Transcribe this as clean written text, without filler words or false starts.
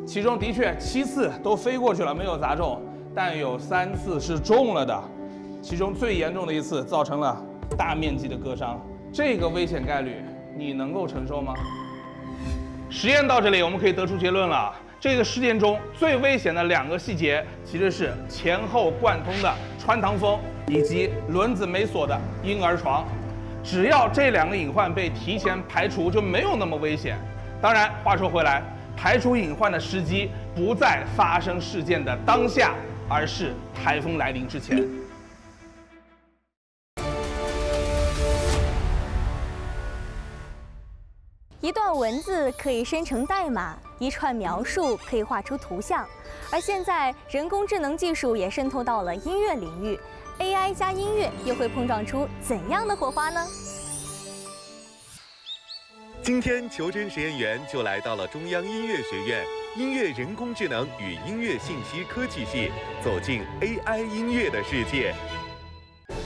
其中的确7次都飞过去了，没有砸中，但有3次是中了的，其中最严重的一次造成了大面积的割伤。这个危险概率你能够承受吗？实验到这里，我们可以得出结论了。这个事件中最危险的2个细节，其实是前后贯通的穿堂风以及轮子没锁的婴儿床。只要这2个隐患被提前排除，就没有那么危险。当然，话说回来，排除隐患的时机不在发生事件的当下，而是台风来临之前。 一段文字可以生成代码，一串描述可以画出图像，而现在人工智能技术也渗透到了音乐领域 ，AI 加音乐又会碰撞出怎样的火花呢？ 今天求真实验员就来到了中央音乐学院音乐人工智能与音乐信息科技系，走进 AI 音乐的世界。